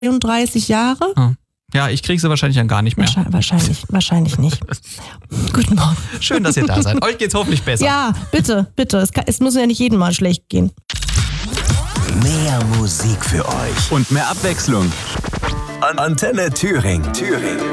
32 Jahre? Ah. Ja, ich kriege sie wahrscheinlich dann gar nicht mehr. Wahrscheinlich nicht. Guten Morgen. Schön, dass ihr da seid. Euch geht's hoffentlich besser. Ja, bitte. Es muss ja nicht jedem mal schlecht gehen. Mehr Musik für euch. Und mehr Abwechslung. Antenne Thüringen.